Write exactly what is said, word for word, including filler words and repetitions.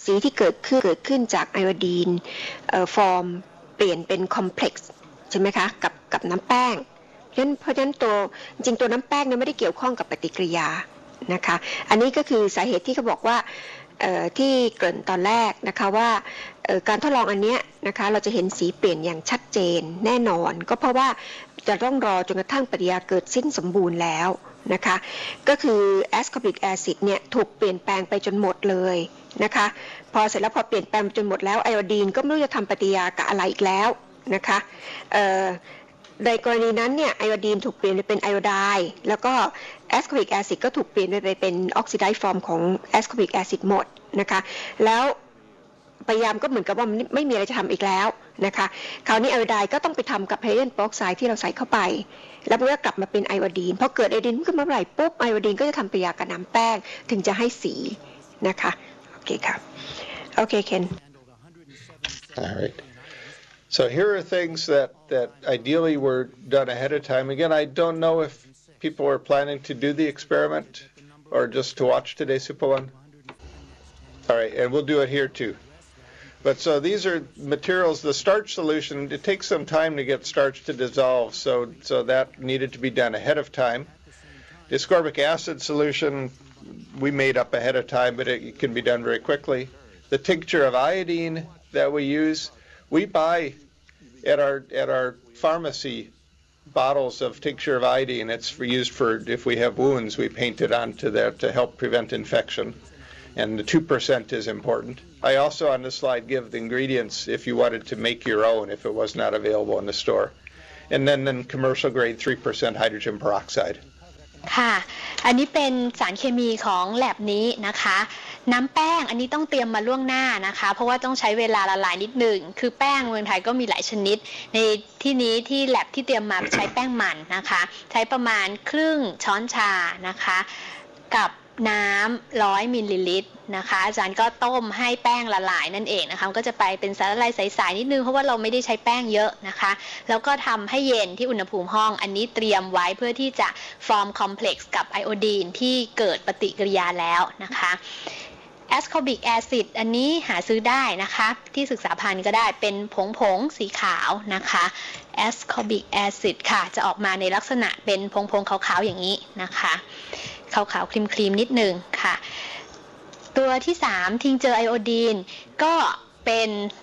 สีที่เกิดขึ้นเกิดขึ้นจากไอโอดีนฟอร์มเปลี่ยนเป็นคอมเพล็กซ์ใช่ไหมคะกับกับน้ำแป้งเพราะฉะนั้นเพราะฉะนั้นตัวจริงตัวน้ำแป้งเนี่ยไม่ได้เกี่ยวข้องกับปฏิกิริยานะคะอันนี้ก็คือสาเหตุที่เขาบอกว่าที่เกริ่นตอนแรกนะคะว่าการทดลองอันนี้นะคะเราจะเห็นสีเปลี่ยนอย่างชัดเจนแน่นอนก็เพราะว่าจะต้องรอจนกระทั่งปฏิกิริยาเกิดสิ้นสมบูรณ์แล้วนะคะก็คือแอสคอบิกแอซิดเนี่ยถูกเปลี่ยนแปลงไปจนหมดเลยนะคะพอเสร็จแล้วพอเปลี่ยนแปลงจนหมดแล้วไอโอดีนก็ไม่รู้จะทำปฏิกิริยากับอะไรอีกแล้วนะคะในกรณีนั้นเนี่ยไอโอดีนถูกเปลี่ยนไปเป็นไอโอไดน์แล้วก็แอสคอบิกแอซิดก็ถูกเปลี่ยนไปเป็นออกซิไดซ์ฟอร์มของแอสคอบิกแอซิดหมดนะคะแล้วพยายามก็เหมือนกับว่าไม่มีอะไรจะทำอีกแล้วนะคะคราวนี้ไอโอไดน์ก็ต้องไปทำกับไฮโดรเจนเปอร์ออกไซด์ที่เราใส่เข้าไปแล้วมันก็กลับมาเป็นไอโอดีนพอเกิดไอโอดีนขึ้นมาเมื่อไหร่ปุ๊บไอโอดีนก็จะทำปฏิกิริยากับน้ำแป้งถึงจะให้สีนะคะโอเคค่ะโอเคเคน All right. So here are things that, that ideally were done ahead of time. Again, I don't know if people are planning to do the experiment or just to watch today's Super One. All right, and we'll do it here too. But so these are materials, the starch solution, it takes some time to get starch to dissolve, so, so that needed to be done ahead of time. The ascorbic acid solution we made up ahead of time, but it, it can be done very quickly. The tincture of iodine that we use, we buy at our at our pharmacy bottles of tincture of iodine. It's for, used for if we have wounds, we paint it onto that to help prevent infection. And the two percent is important. I also on this slide give the ingredients if you wanted to make your own if it was not available in the store. And then, then commercial grade three percent hydrogen peroxide. ค่ะอันนี้เป็นสารเคมีของแลบนี้นะคะน้ำแป้งอันนี้ต้องเตรียมมาล่วงหน้านะคะเพราะว่าต้องใช้เวลาละลายนิดหนึ่งคือแป้งเมืองไทยก็มีหลายชนิดในที่นี้ที่แลบที่เตรียมมาใช้แป้งมันนะคะใช้ประมาณครึ่งช้อนชานะคะกับน้ำร้อยมิลลิลิตรนะคะอาจารย์ก็ต้มให้แป้งละลายนั่นเองนะคะก็จะไปเป็นสารละลายใสๆนิดนึงเพราะว่าเราไม่ได้ใช้แป้งเยอะนะคะแล้วก็ทำให้เย็นที่อุณหภูมิห้องอันนี้เตรียมไว้เพื่อที่จะฟอร์มคอมเพล็กซ์กับไอโอดีนที่เกิดปฏิกิริยาแล้วนะคะแอสคอบิกแอซิดอันนี้หาซื้อได้นะคะที่ศึกษาพันธุ์ก็ได้เป็นผงผงสีขาวนะคะแอสคอบิกแอซิดค่ะจะออกมาในลักษณะเป็นผงผงขาวๆอย่างนี้นะคะขาวๆครีมๆนิดหนึ่งค่ะตัวที่สามทิงเจอไอโอดีนก็เป็น